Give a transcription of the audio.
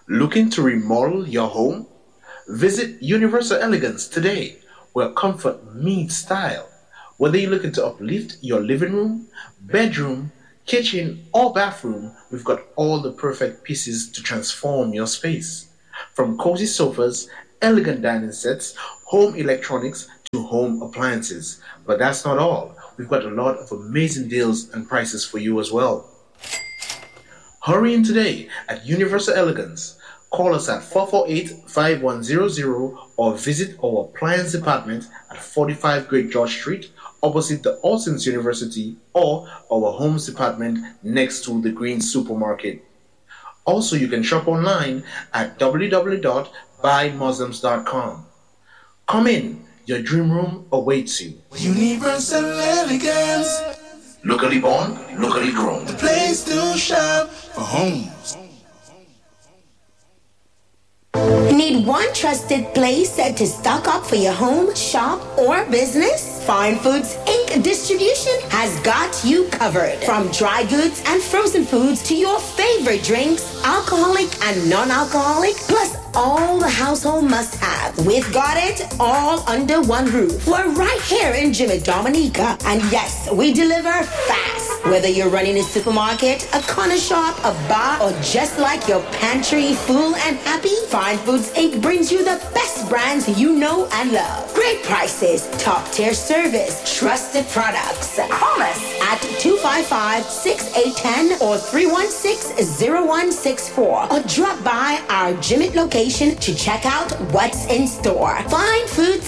Looking to remodel your home? Visit Universal Elegance today, where comfort meets style. Whether you're looking to uplift your living room, bedroom, kitchen, or bathroom, we've got all the perfect pieces to transform your space. From cozy sofas, elegant dining sets, home electronics to home appliances. But that's not all. We've got a lot of amazing deals and prices for you as well. Hurry in today at Universal Elegance. Call us at 448-5100 or visit our appliance department at 45 Great George Street opposite the Austin's University or our homes department next to the Green Supermarket. Also, you can shop online at www.buymuslims.com. Come in, your dream room awaits you. Universal Elegance, Locally born, locally grown. the place to shop for homes. Need one trusted place to stock up for your home, shop, or business? Fine Foods Inc. Distribution has got you covered. From dry goods and frozen foods to your favorite drinks, alcoholic and non-alcoholic, plus all the household must-have. We've got it all under one roof. We're right here in Jimmy Dominica. And yes, we deliver fast. Whether you're running a supermarket, a corner shop, a bar, or just like your pantry full and happy, Fine Foods Inc. brings you the best brands you know and love. Great prices, top-tier service, trusted products. Call us at 255-6810 or 316-0164 or drop by our Jimmy location to check out what's in store. Fine Foods